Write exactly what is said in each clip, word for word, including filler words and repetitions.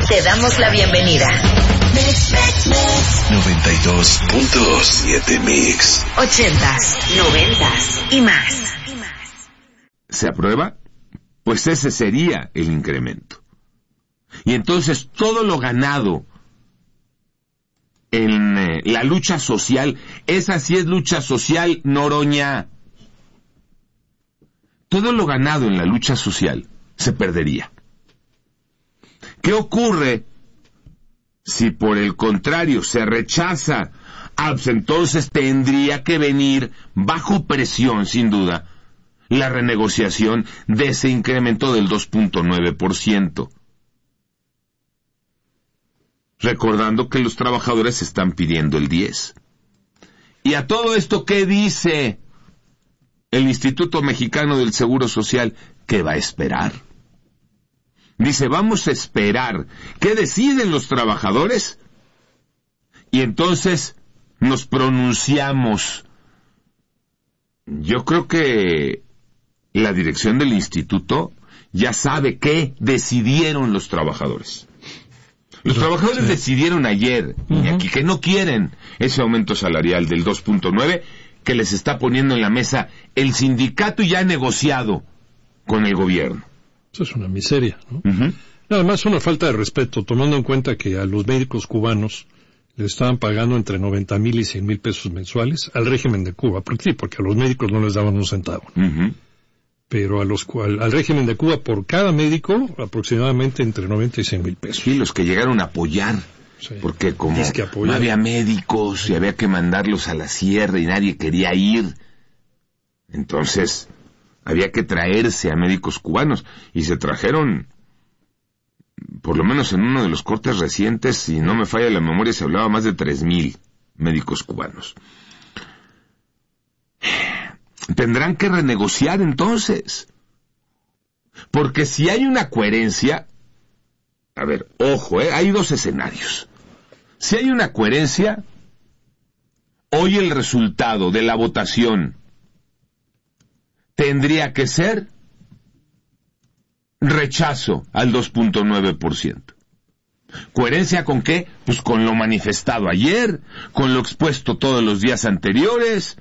Te damos la bienvenida. noventa y dos punto siete Mix. Ochentas, noventas y más. ¿Se aprueba? Pues ese sería el incremento. Y entonces todo lo ganado en eh, la lucha social, esa sí es lucha social, Noroña. Todo lo ganado en la lucha social se perdería. ¿Qué ocurre si por el contrario se rechaza? Ah, pues entonces tendría que venir bajo presión, sin duda, la renegociación de ese incremento del dos punto nueve por ciento. Recordando que los trabajadores están pidiendo el diez por ciento. Y a todo esto, ¿qué dice el Instituto Mexicano del Seguro Social? ¿Qué va a esperar? Dice, vamos a esperar qué deciden los trabajadores y entonces nos pronunciamos. Yo creo que la dirección del instituto ya sabe qué decidieron los trabajadores. Los trabajadores sí. decidieron ayer, uh-huh. aquí, que no quieren ese aumento salarial del dos punto nueve que les está poniendo en la mesa el sindicato y ya negociado con el gobierno. Eso es una miseria, ¿no? Uh-huh. Además, una falta de respeto, tomando en cuenta que a los médicos cubanos le estaban pagando entre noventa mil y cien mil pesos mensuales al régimen de Cuba. ¿Por qué? Porque a los médicos no les daban un centavo. Uh-huh. Pero a los al, al régimen de Cuba, por cada médico, aproximadamente entre noventa y cien mil pesos. Sí, los que llegaron a apoyar. Sí. Porque como es que no había médicos sí. y había que mandarlos a la sierra y nadie quería ir, entonces había que traerse a médicos cubanos y se trajeron, por lo menos en uno de los cortes recientes, si no me falla la memoria, se hablaba más de tres mil médicos cubanos. Tendrán que renegociar entonces, porque si hay una coherencia, a ver, ojo, eh, hay dos escenarios. Si hay una coherencia, hoy el resultado de la votación tendría que ser rechazo al dos punto nueve por ciento. ¿Coherencia con qué? Pues con lo manifestado ayer, con lo expuesto todos los días anteriores.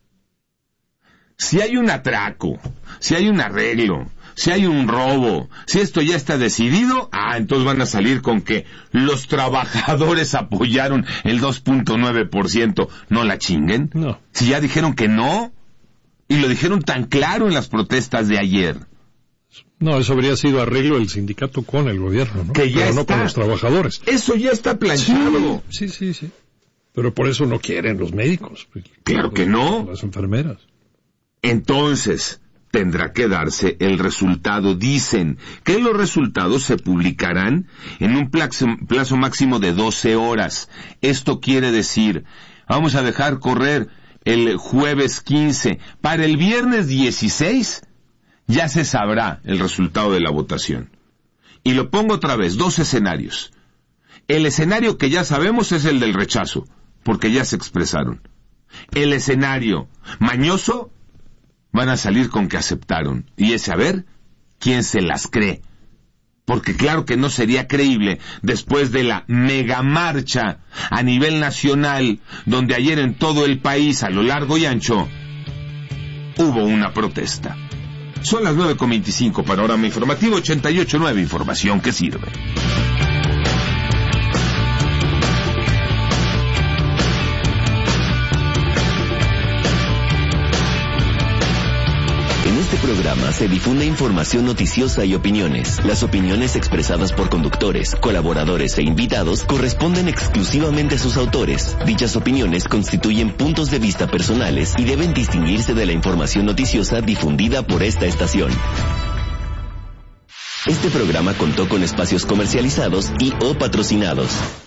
Si hay un atraco, si hay un arreglo, si hay un robo, si esto ya está decidido, ah, entonces van a salir con que los trabajadores apoyaron el dos punto nueve por ciento. No la chinguen. No. Si ya dijeron que no, y lo dijeron tan claro en las protestas de ayer. No, eso habría sido arreglo del sindicato con el gobierno, ¿no? Que ya Pero está. No con los trabajadores. Eso ya está planchado. Sí, sí, sí, sí. Pero por eso no quieren los médicos. Claro que no. Las enfermeras. Entonces, tendrá que darse el resultado. Dicen que los resultados se publicarán en un plazo, plazo máximo de doce horas. Esto quiere decir, vamos a dejar correr el jueves quince. Para el viernes dieciséis ya se sabrá el resultado de la votación. Y lo pongo otra vez, dos escenarios. El escenario que ya sabemos es el del rechazo, porque ya se expresaron. El escenario mañoso, van a salir con que aceptaron. Y es saber quién se las cree. Porque claro que no sería creíble después de la megamarcha a nivel nacional, donde ayer en todo el país, a lo largo y ancho, hubo una protesta. Son las nueve con veinticinco, Panorama Informativo ochenta y ocho punto nueve, información que sirve. En este programa se difunde información noticiosa y opiniones. Las opiniones expresadas por conductores, colaboradores e invitados corresponden exclusivamente a sus autores. Dichas opiniones constituyen puntos de vista personales y deben distinguirse de la información noticiosa difundida por esta estación. Este programa contó con espacios comercializados y o patrocinados.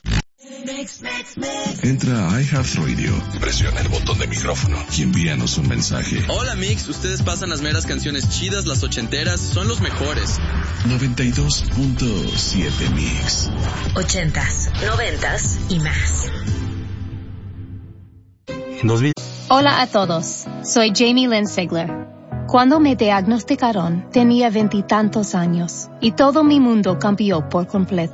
Entra a iHeartRadio, presiona el botón de micrófono y envíanos un mensaje. Hola Mix, ustedes pasan las meras canciones chidas, las ochenteras, son los mejores. noventa y dos punto siete Mix. Ochentas, noventas y más. Hola a todos, soy Jamie Lynn Sigler. Cuando me diagnosticaron, tenía veintitantos años y todo mi mundo cambió por completo.